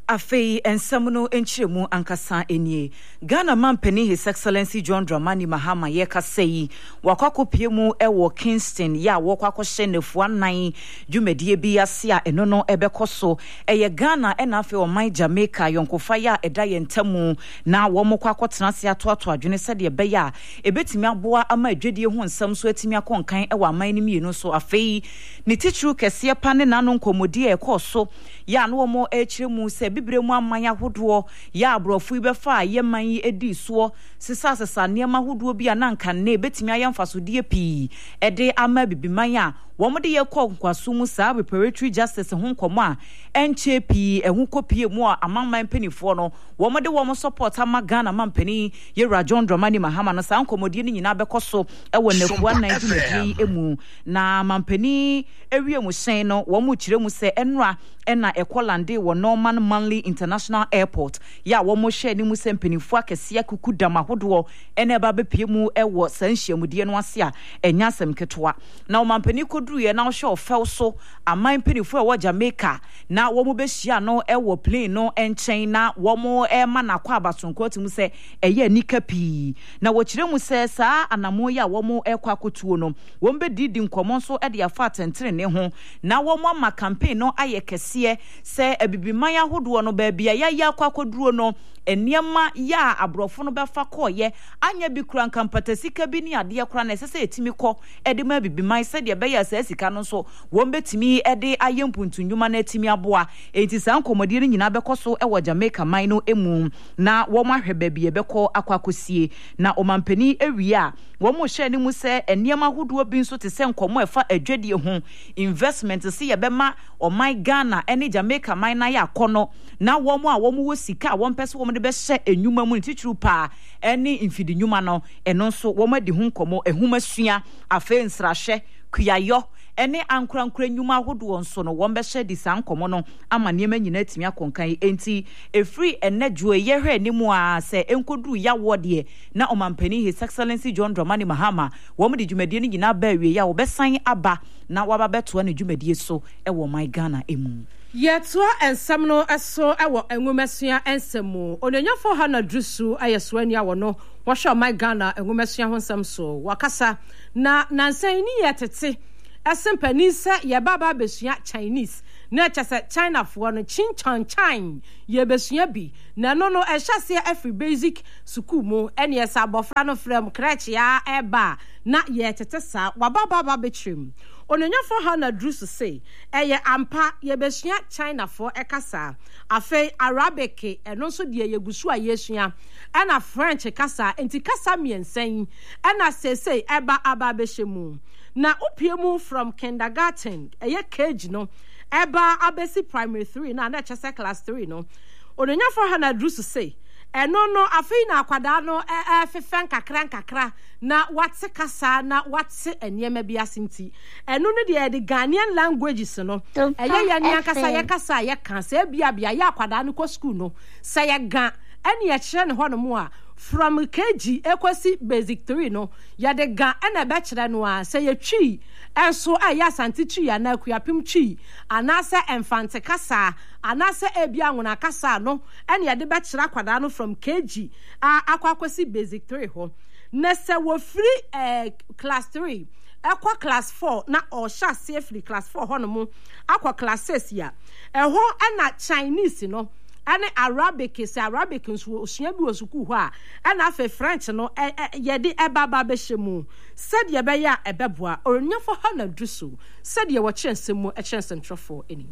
Afei ensamno enchiremu ankasa enie Ghana Mampeni His Excellency John Dramani Mahama yeka sei wakwakopiemu ewo Kingston ya wakwakwohye nefuan nan dwumadie bi ase a eno no ebekoso eye Ghana ena afei oman Jamaica yonkofa ya eda yentamu na womkwakotena se atoato adwene sede be ya ebetimi aboa ama adwedie ho nsam so atimi akonkan ewa aman ni mienu so afei ne tichu kese pa ne nanu nkomodi ekoso ya no mo echiremu se bibremu amanya hodo ya abrofo ibefa yeman yi edi so sisa niema hodo bi ananka ne betimi ayamfasodie pi ede ama bibiman a womode ye kwankwaso mu sa preparatory justice ho nkomo a enche pi ehu kopie mu a amman penifo no womode wom support ama Ghana Mampeni Yera John Dramani Mahama no sa nkomodie ni nyina bekoso ewo nafuwa nan dwumadie emu na Mampeni ewie mu hyen no womu kiremu se enra ena ekolande wo Norman Manley International Airport ya womo hye ni mu se mpenifo akese akuku damahodo ena ba bepie mu ewo sanhyiamudie no ase a enya semketoa na Mampeni kodruye na hye ofel so aman penifo ewo Jamaica na womo behia no ewo plane no enchen na womo ema na kwa abasonko timu se eye nika pi na wo kiremu se saa anamo ya womo ekwa akotuo no wombe didi nkomo so ede afa tentere ne ho na womo ama campaign no ayekese se ebibiman ahodo no ba bia ya kwakoduro no eniema ya abrofo no befa koye anya bi kura nkampatasika bi ni ade kura na esese etimi kɔ ede ma bibiman se de be ya se sika no so won betimi ede ayempuntunwuma na etimi aboa enti san komodie ni nyina bekoso ewo Jamaica man no emu na wom ahwe ba bia bekɔ akwakosie na omampani ewia wom hye ni mu se eniema ahodo bi nso te se nkomo efa adwadie ho investment se ye bema oman Ghana ene Jamaica man na ya kono na wom a wom wo sika wom pese wom de be hye enwuma mu titru pa ene infidi nwuma no eno nso wom adi hu nkomo ehumasua afa nsrahye kuyayo ene ankurankura nwuma ahodo nso no wom be hye di san nkomo no ama niema nyina atimi akonkan enti efri enadwo yehwe nimu a se enkoduru ya wode na omampani His Excellency John Dramani Mahama wom di dwumadie ni nyina ba wie ya wo besan aba na waba beto na dwumadie so ewo my Ghana emu Yetwa ensam no eso ewo enwumesua ensemu ononyafo ha na drusu ayeswani awo no wohwe my Ghana enwumesua ho nsam so wakasa na nansan ni yetete esempani se ye baba besua Chinese na chese China fo no chinchan ye besua bi na no ehase every basic school mu ene esa abofra no frem crèche ya eba na yetete sa wababa betrim ononyafo ha na drusu say eye ampa ye besua China fo ekasa afi Arabic eno so de ye gusu a yesua ena French kasa enti kasa miensen ena sese eba aba behemu na upiemu from kindergarten eye KG no eba abesi primary 3 na chese class 3 no ononyafo ha na drusu say eno no afi na akwada no fefen kakra na wate kasa na wate eniema bi asinti eno no de Ghanaian languages no eye ya nia kasa ye kasa ye kan se bia ya akwada no ko school no se ye gan ene ye kire ne ho no mo a from KG ekwesi basic 3 no ya de gan ene be kire no a se ye twi enso ya santi twi ya na akuapim twi anase enfante kasa anase ebia nwona kasa no ene ye de be kire akwada no from KG akwakwesi basic 3 ho na se wo free class 3 ekwa class 4 na o sha safely class 4 ho no mo akwa class 6 ya eho na Chinese no ane Arabic is Arabic nso osua bi osuku ho a na afa French no ye de ebaba behemu said ye be ya ebeboa onyafo ha na druso said ye wo kyensemu kyensentropho eni.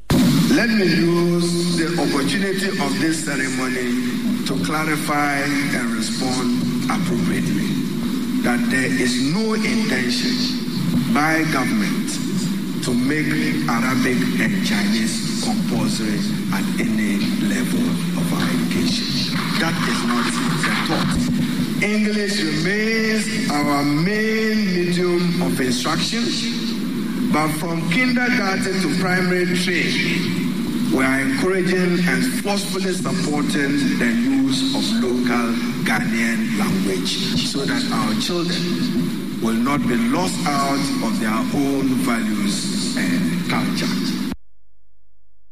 Let me use the opportunity of this ceremony to clarify and respond appropriately that there is no intention by government to make Arabic and Chinese compulsory at any level of our education. That is not the thought. English remains our main medium of instruction, but from kindergarten to primary 3, we are encouraging and forcefully supporting the use of local Ghanaian language so that our children will not be lost out of their own values and culture.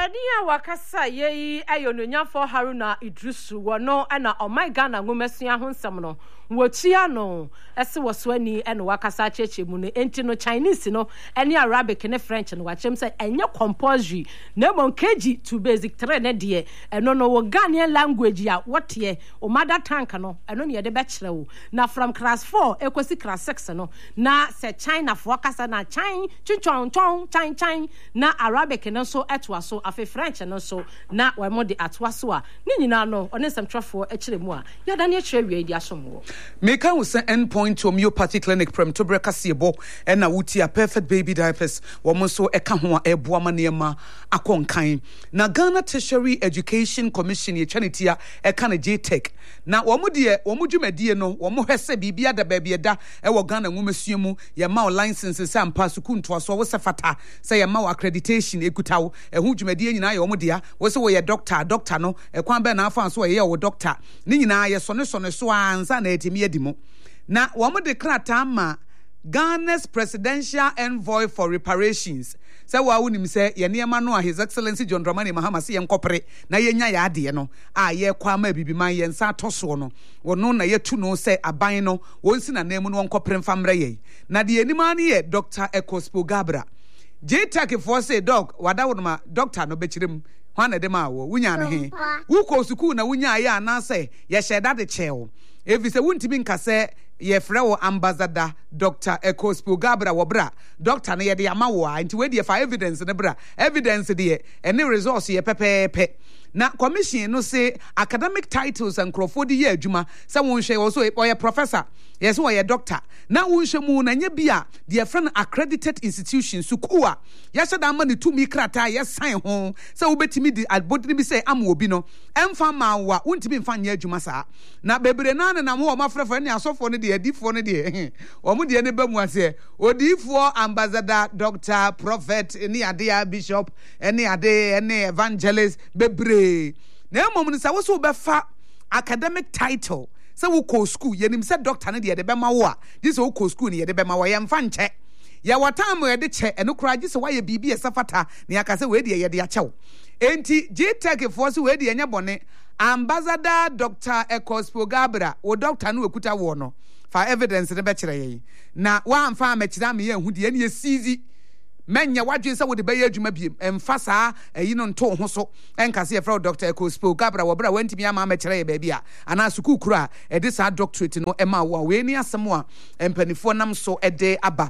Pania wakasa ye ayononyafo Haruna Idrisu wono na omai Ghana ngomesua ho nsem no wotia no ese woswani ene wakasa cheche mu no enti no Chinese no ene Arabic ne French no wachem say enye compulsory na mon KG to basic 3 ne de eno no wo Ghanaian language ya wote o mother tank no eno ne de be kire wo na from class 4 ekosi class 6 no na se China fo wakasa na Chin chon Chin na Arabic no so etwa so afi French no so na we mo de atwa so a ni nyina no one semtrafo e kire mu a ya da ne kire wie di asomo Meka wo se endpoint homeopathy clinic prem to breka siebo e na wuti a perfect baby diapers wo mo so e ka ho a eboa manema akonkan na Ghana Tertiary Education Commission ye chanitia e ka na JTech na wo mo dwumadie no wo mo hwese bibia da ba bieda e wo Ghana nwomasuo mu ye ma license se ampa sukunto so wo se fata se ye ma accreditation ekutawo e hu dwumadie nyina ye wo mo dia wo se wo ye doctor no e kwan be na afa so ye wo doctor ni nyina ye sone so ansa na etimi edimo na wo mo de krata ma Ghana's presidential envoy for reparations say wa wonim say ye niema no His Excellency John Dramani Mahama se ye nkopere na ye nya ya ade no a ye kwa ma bibiman ye nsa toso no wono na ye tu no say aban no wonsi na nemu no nkopere mfamre ye na de enima ne ye Dr. Ekospo Gabra JTech for say dog wada wonma doctor no bekirem hwana de ma wo wunya ne he wo ko suku na wunya ya na say ye sheda de chew evi se wuntimi nka se ye frewo ambassador Dr. Ekospo Gabra wobra doctor na ye de ama wo anti we de fa evidence ne bra evidence de any resource ye pepepe na commission no say academic titles and crofodi ye adwuma se won hwe wo so ye professor yes wo ye doctor na won hwe mu na nya bia de friend accredited institution sukua ya shada ma ne tumi krata ye sign ho se wo betimi di albodi bi say am obi no emfa ma wa wontimi mfa nya adwuma saa na bebre na na mo ma frefo ne asofo ne de adifo ne de o mo de ne ba mu ase odifo ambassador doctor prophet ni ade bishop any ade any evangelist bebre na mom ne sa wo so be fa academic title se wo ko school yenim se doctor ne de be ma wo a this wo ko school ne de be ma wo ye mfa nche ya watam ye de che eno kuraji se wa ye bibi e safata ne aka se we de ye de achew enti JTech for se we de nya bone ambassador Dr. Ekospo Gabra wo doctor no ekuta wo no fa evidence ne be kire ye na wa amfa ma kira me ye hu de ne ye sizi menya wadwe se wo de be ye adwuma biem emfa saa ayi no nto ho so enka se ye fra Dr. Ekospo Gabra wo bra wantimi ama ma kire ye ba bia ana suku kura e de saa doctorate no e ma wo we ni asem a empanifo nam so e de aba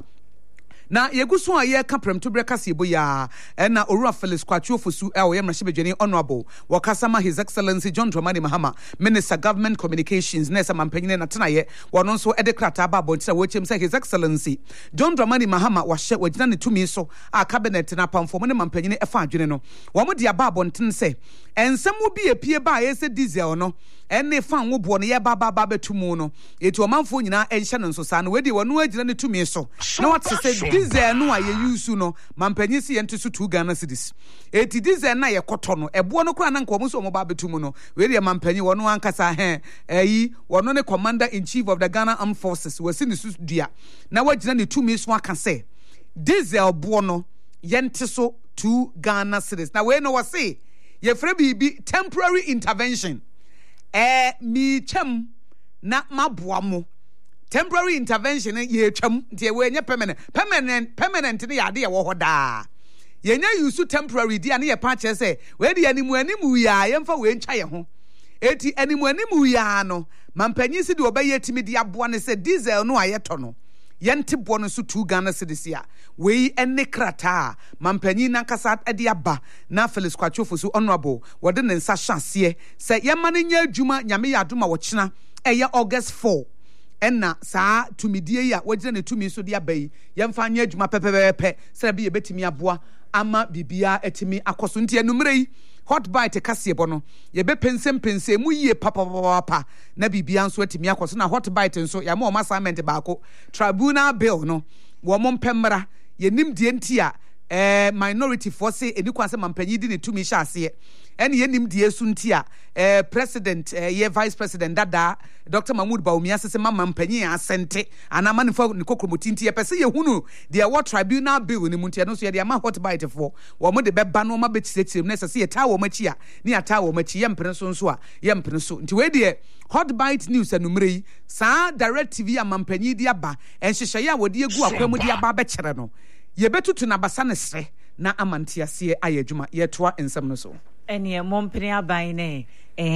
na yeguso a ye ka prem to breka se boya na Orua Felix Kwachu Fosu e wo ye mrahye bedwani honorable wakasama His Excellency John Dramani Mahama Minister Government Communications na sama mpanyine na tena ye wono nso e de krata ba bonti wo chem say His Excellency John Dramani Mahama wahye wagina ne tumi so a cabinet na pamfo ne mampanyine e fa adwene no wo mo de aba bonten say ensemu bi epie ba ye se diesel no ene fan wo bo no ye ba betumu no eti o manfo nyina enhye no nso sa no we de wono agina ne tumi so na what say diesel no a ye use no mampanyi si yento so 2 Ghana cedis eti diesel na ye koto no ebo no kura na nko mo so mo ba betumu no we de mampanyi wono ankasa he wono ne commander in chief of the Ghana Armed Forces wasi ne su dua na wagina ne tumi so aka say diesel bo no yente so 2 Ghana cedis na we no wase ye fra bibi temporary intervention mi chem na maboa mo temporary intervention ye twam tie we nya permanent ne yade ye wo hoda ye nya use temporary dia ne ye pa che say we de animu ya ye mfa we ntwa ye ho eti animu ya no mampanyi si de obaye timi de aboa ne say diesel no ayeto no yente bo no so 2 Ghana cedis ya we ene krata mampanyi na kasa ade aba na Felix Kwachu Fosu honorable wode ne nsa hwase se ye ma ne nya adwuma nyame ya adoma wo kina eye August 4 enna saa tumidie ya wagina ne tumi so de abai yemfa nya adwuma pepepepe se be ye betimi aboa ama bibia etimi akoso nti enumere yi hot bite kasebo no ye be pensem mu yie papa na bibia nso etimi akoso na hot bite nso ya ma assignment baako tribunal bill no wo mo mpemra ye nim die ntia minority for say eni kwan say mampanyi di ne tumi hye ase ene yenim die su ntia president ye vice president dada Dr. Mahmoud Bawumia se mampanyi asente ana manfo ne kokromoti ntia pese ye hunu de what tribunal bill ni muntia no so ye de ama hot bite for wo mo de beba no ma betire ne se ye ta wo machi a ne ata wo machi ye mpene so a ye mpene so nti we de hot bite news anumre yi sa direct tv amampanyi di aba enhyehyɛ ya wode egu akwamu di aba bɛkyere no ye betutu na basa ne sre na amantiase aye adwuma ye toa ensɛm no so ene mompene aban ne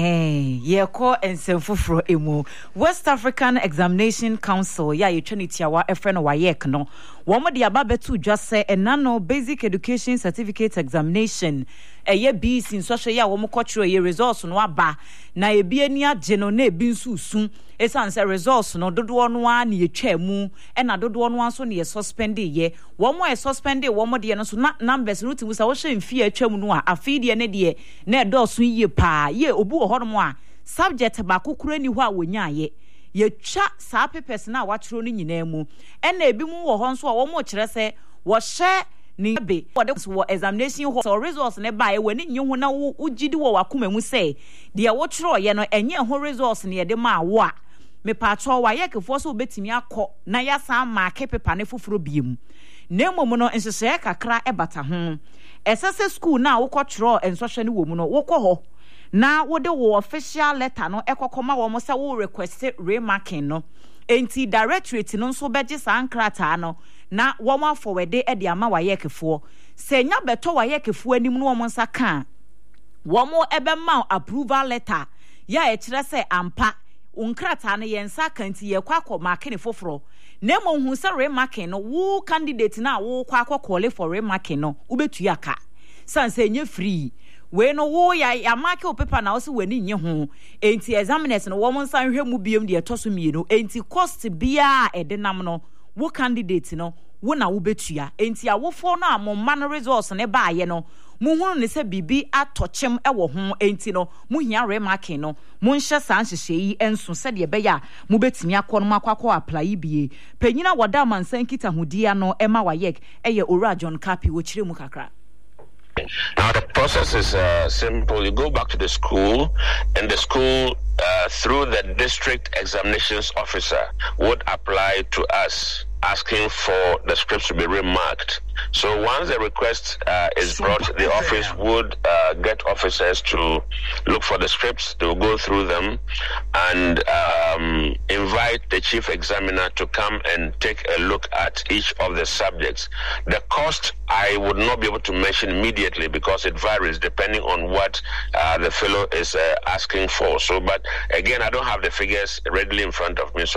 ye ko ensɛm foforo emu West African Examination Council ya ye twani tiawa efre no wayek no wo mo de aba betu dwa sɛ enano basic education certificate examination eye BC nsohwe ya wo mo kɔkyerɛ ye results no aba na ebi ani agye no na ebi nso sun esan sɛ results no dodo no a na yetwa mu ɛna dodo no anso na ye suspend ye wo mo suspend wo mo de no so na numbers no timu sa wo hye mfie atwa mu no a afi de ne de na ɛdɔso yie pa ye obu wo hɔ no a subject ba kokura ni hɔ a wonya ye yetwa saa papers na watro no nyina mu ɛna ebi mu wɔ hɔ nso a wo mo kyerɛ sɛ wo hye ni be for examination hall so results ne ba e wani nyi ho na ugidi wo wakoma mu sɛ de wo kyerɛ ye no enye ho results ne ye de ma wo a me pa atwa wa ye kefo so obetimi akɔ na ya san ma ke paper ne foforo biem na mmom no nhyehyɛ kakra ebata ho esese school na wo kɔkyerɛ ensohwɛ ne wo mu no wo kɔ hɔ na wo de wo official letter no ekɔkɔma wo mo sɛ wo request remarking no enti directorate no nso begye san krata no na wo mo forward e de ama wayekefo se nya beto wayekefo anim no wo mo nsa ka wo mo ebema approval letter ya e kire se ampa unkrata no ye nsa kanti ye kwakɔ marking foforo na mo hu se remarking no wo candidate na wo kwakɔ call for remarking no ubetu aka sanse nye free we no wo ya amake o paper na wo se wani nye ho enti examiners no wo mo nsa hwɛ mu biem de etoso mienu enti cost bia edenam no wo candidate no wo na wo betua enti awofo no amomma no results ne baaye no mu hunu ne se bibi atochem ewo ho enti no mu hia remarking no mu nhye san hyehye yi enso se de beya mu betimi akɔ no makwakɔ apply bie panyina woda mansan kita hodia no ema wayek eye Ora John Kapi wo kyire mu kakra. Now the process is simple. You go back to the school, and the school, through the district examinations officer, would apply to us asking for the scripts to be remarked. So once the request is brought, the office would get officers to look for the scripts. They will go through them and invite the chief examiner to come and take a look at each of the subjects. The cost I would not be able to mention immediately because it varies depending on what the fellow is asking for. So, but again, I don't have the figures readily in front of me. So